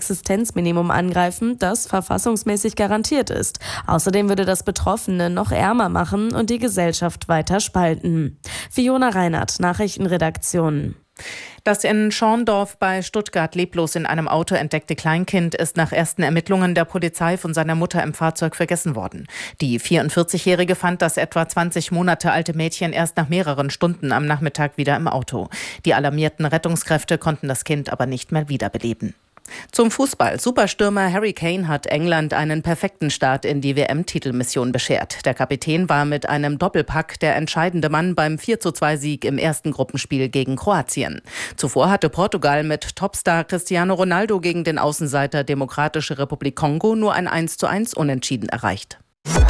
Existenzminimum angreifen, das verfassungsmäßig garantiert ist. Außerdem würde das Betroffene noch ärmer machen und die Gesellschaft weiter spalten. Fiona Reinhardt, Nachrichtenredaktion. Das in Schorndorf bei Stuttgart leblos in einem Auto entdeckte Kleinkind ist nach ersten Ermittlungen der Polizei von seiner Mutter im Fahrzeug vergessen worden. Die 44-Jährige fand das etwa 20 Monate alte Mädchen erst nach mehreren Stunden am Nachmittag wieder im Auto. Die alarmierten Rettungskräfte konnten das Kind aber nicht mehr wiederbeleben. Zum Fußball. Superstürmer Harry Kane hat England einen perfekten Start in die WM-Titelmission beschert. Der Kapitän war mit einem Doppelpack der entscheidende Mann beim 4:2-Sieg im ersten Gruppenspiel gegen Kroatien. Zuvor hatte Portugal mit Topstar Cristiano Ronaldo gegen den Außenseiter Demokratische Republik Kongo nur ein 1:1 Unentschieden erreicht.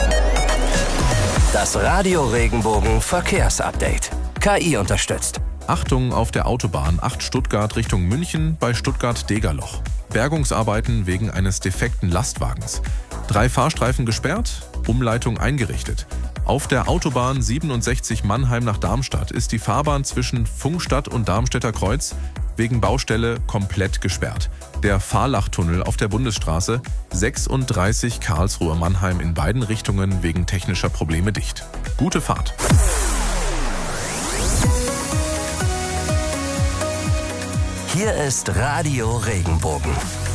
Das Radio Regenbogen Verkehrsupdate. KI unterstützt. Achtung auf der Autobahn 8 Stuttgart Richtung München bei Stuttgart-Degerloch. Bergungsarbeiten wegen eines defekten Lastwagens. 3 Fahrstreifen gesperrt, Umleitung eingerichtet. Auf der Autobahn 67 Mannheim nach Darmstadt ist die Fahrbahn zwischen Pfungstadt und Darmstädter Kreuz wegen Baustelle komplett gesperrt. Der Fahrlachtunnel auf der Bundesstraße 36 Karlsruhe-Mannheim in beiden Richtungen wegen technischer Probleme dicht. Gute Fahrt! Hier ist Radio Regenbogen.